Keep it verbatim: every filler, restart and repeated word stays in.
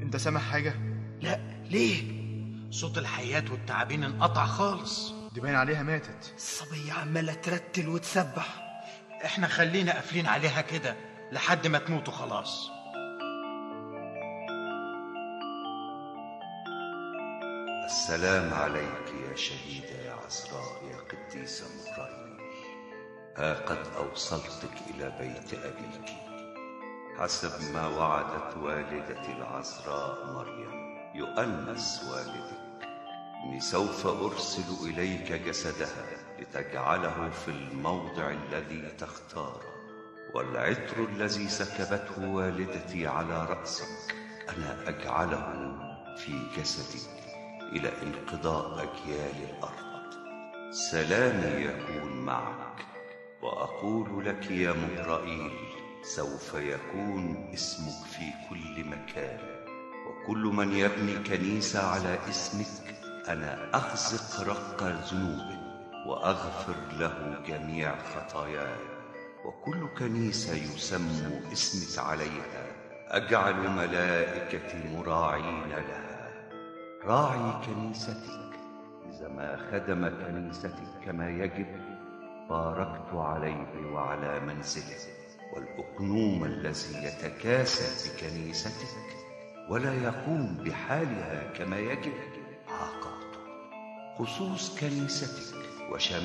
انت سامع حاجة؟ لا، ليه؟ صوت الحيات والتعابين انقطع خالص. دي باين عليها ماتت. الصبية عمالة ترتل وتسبح. احنا خلينا قافلين عليها كده لحد ما تموتوا خلاص. السلام عليك يا شهيدة يا عذراء يا قديسة مقرئيل. ها قد أوصلتك إلى بيت أبيك حسب ما وعدت والدتي العذراء مريم يؤنس والدك. إني سوف أرسل إليك جسدها لتجعله في الموضع الذي تختاره، والعطر الذي سكبته والدتي على رأسك أنا أجعله في جسدك إلى انقضاء أجيال الأرض. سلامي يكون معك، وأقول لك يا مقرئيل سوف يكون اسمك في كل مكان، وكل من يبني كنيسة على اسمك أنا أخزق رق ذنوبه وأغفر له جميع خطاياه، وكل كنيسة يسمى اسمك عليها أجعل ملائكتي مراعين لها. راعي كنيستك، إذا ما خدم كنيستك كما يجب باركت عليه وعلى منزله، والأقنوم الذي يتكاسل بكنيستك ولا يقوم بحالها كما يجب عاقبته. خصوص كنيستك وشمال